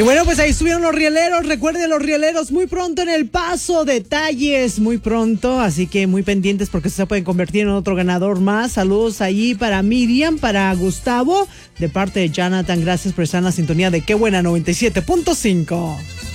Y bueno, pues ahí estuvieron los rieleros. Recuerden, los rieleros muy pronto en El Paso. Detalles muy pronto. Así que muy pendientes porque se pueden convertir en otro ganador más. Saludos ahí para Miriam, para Gustavo. De parte de Jonathan, gracias por estar en la sintonía de Qué Buena 97.5.